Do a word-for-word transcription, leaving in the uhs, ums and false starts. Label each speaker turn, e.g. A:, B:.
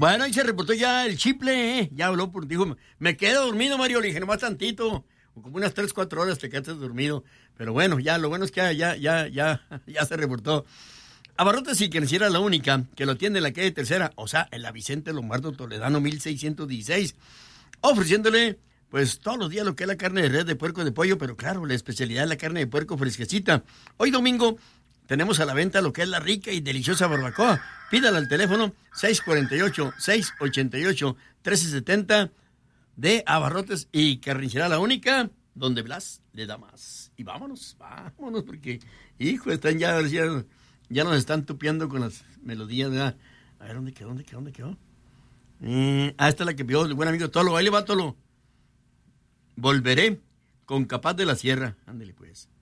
A: Bueno, ahí se reportó ya el Chiple, ¿eh? Ya habló, por, dijo, me quedo dormido, Mario, le dije, nomás tantito, como unas tres, cuatro horas te quedaste dormido, pero bueno, ya, lo bueno es que ya, ya, ya, ya, ya se reportó. Abarrotes y Carnicera La Única, que lo tiene en la calle Tercera, o sea, en la Vicente Lombardo Toledano mil seiscientos dieciséis, ofreciéndole, pues, todos los días lo que es la carne de res, de puerco, de pollo, pero claro, la especialidad es la carne de puerco fresquecita. Hoy domingo tenemos a la venta lo que es la rica y deliciosa barbacoa. Pídala al teléfono seis cuatro ocho, seis ocho ocho, uno tres siete cero de Abarrotes y Carnicera La Única, donde Blas le da más. Y vámonos, vámonos, porque, hijo, están ya, ya, ya nos están tupiendo con las melodías. ¿Verdad? A ver, ¿dónde quedó? ¿Dónde quedó? ¿Dónde quedó? Eh, ah, esta es la que pidió el buen amigo Tolo. Ahí le va, Tolo. Volveré con Capaz de la Sierra. Ándale, pues.